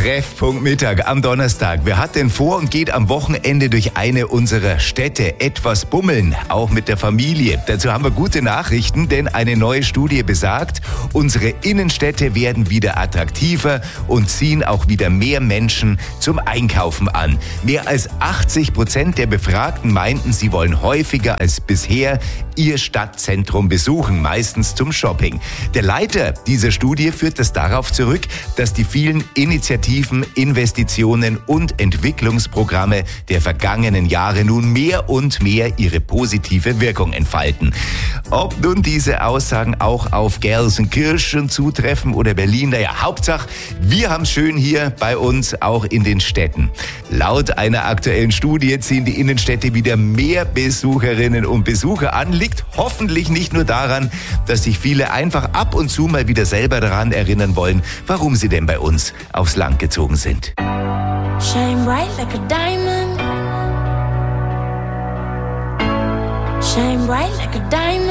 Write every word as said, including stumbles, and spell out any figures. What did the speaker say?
Treffpunkt Mittag am Donnerstag. Wer hat denn vor und geht am Wochenende durch eine unserer Städte etwas bummeln, auch mit der Familie? Dazu haben wir gute Nachrichten, denn eine neue Studie besagt, unsere Innenstädte werden wieder attraktiver und ziehen auch wieder mehr Menschen zum Einkaufen an. Mehr als achtzig Prozent der Befragten meinten, sie wollen häufiger als bisher ihr Stadtzentrum besuchen, meistens zum Shopping. Der Leiter dieser Studie führt das darauf zurück, dass die vielen Initiativen, Investitionen und Entwicklungsprogramme der vergangenen Jahre nun mehr und mehr ihre positive Wirkung entfalten. Ob nun diese Aussagen auch auf Gelsenkirchen zutreffen oder Berlin, naja, Hauptsache, wir haben es schön hier bei uns, auch in den Städten. Laut einer aktuellen Studie ziehen die Innenstädte wieder mehr Besucherinnen und Besucher an, liegt hoffentlich nicht nur daran, dass sich viele einfach ab und zu mal wieder selber daran erinnern wollen, warum sie denn bei uns aufs Land gezogen sind. Shine bright like a diamond. Shine bright like a diamond.